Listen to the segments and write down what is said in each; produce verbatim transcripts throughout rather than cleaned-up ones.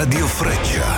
Radio Freccia.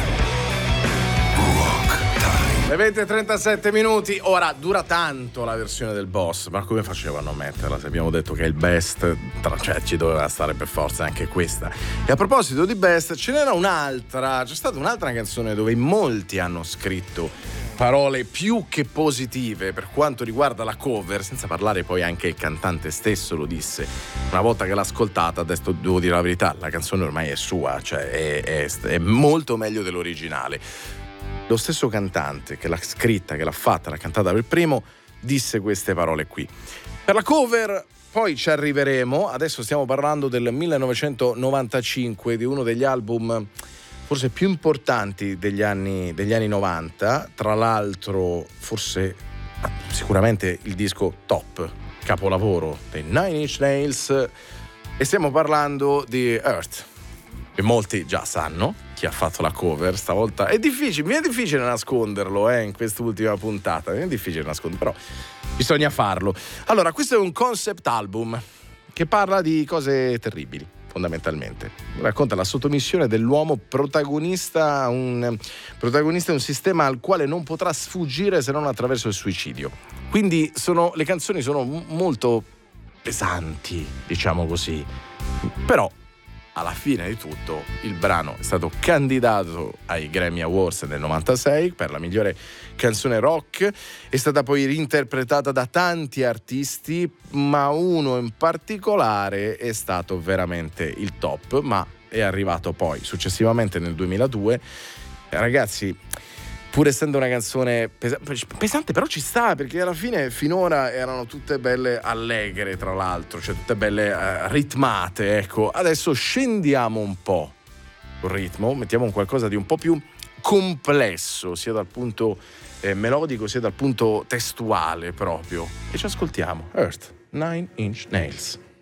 Rock Time. Le venti e trentasette minuti. Ora dura tanto la versione del boss, ma come facevano a metterla? Se abbiamo detto che è il best, cioè ci doveva stare per forza anche questa. E a proposito di best, ce n'era un'altra, c'è stata un'altra canzone dove in molti hanno scritto parole più che positive per quanto riguarda la cover, senza parlare poi anche il cantante stesso lo disse. Una volta che l'ha ascoltata, adesso devo dire la verità, la canzone ormai è sua, cioè è, è, è molto meglio dell'originale. Lo stesso cantante che l'ha scritta, che l'ha fatta, l'ha cantata per primo, disse queste parole qui. Per la cover poi ci arriveremo, adesso stiamo parlando del millenovecentonovantacinque, di uno degli album forse più importanti degli anni, degli anni novanta, tra l'altro forse sicuramente il disco top, capolavoro dei Nine Inch Nails, e stiamo parlando di Earth, che molti già sanno chi ha fatto la cover. Stavolta è difficile, mi è difficile nasconderlo eh, in quest'ultima puntata, mi è difficile nasconderlo, però bisogna farlo. Allora, questo è un concept album che parla di cose terribili, fondamentalmente. Racconta la sottomissione dell'uomo protagonista, un protagonista è un sistema al quale non potrà sfuggire se non attraverso il suicidio. Quindi sono, le canzoni sono molto pesanti, diciamo così. Però alla fine di tutto il brano è stato candidato ai Grammy Awards nel novantasei per la migliore canzone rock, è stata poi reinterpretata da tanti artisti, ma uno in particolare è stato veramente il top, ma è arrivato poi successivamente nel duemiladue. Ragazzi, pur essendo una canzone pesa- pesante, però ci sta, perché alla fine finora erano tutte belle allegre, tra l'altro, cioè tutte belle uh, ritmate, ecco. Adesso scendiamo un po' il ritmo, mettiamo un qualcosa di un po' più complesso, sia dal punto eh, melodico sia dal punto testuale proprio, e ci ascoltiamo Earth, Nine Inch Nails.